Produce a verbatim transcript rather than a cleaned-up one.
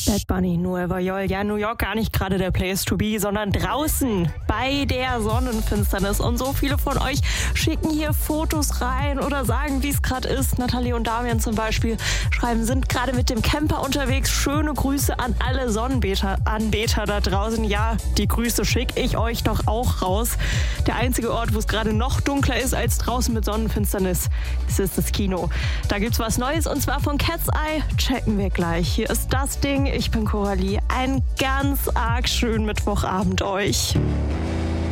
Bad Bunny, Nueva York. Ja, New York gar nicht gerade der Place to be, sondern draußen bei der Sonnenfinsternis. Und so viele von euch schicken hier Fotos rein oder sagen, wie es gerade ist. Nathalie und Damian zum Beispiel schreiben, sind gerade mit dem Camper unterwegs. Schöne Grüße an alle Sonnenanbeter da draußen. Ja, die Grüße schicke ich euch doch auch raus. Der einzige Ort, wo es gerade noch dunkler ist als draußen mit Sonnenfinsternis, das ist das Kino. Da gibt's was Neues und zwar von Cat's Eye. Checken wir gleich. Hier ist das Ding. Ich bin Coralie. Einen ganz arg schönen Mittwochabend euch.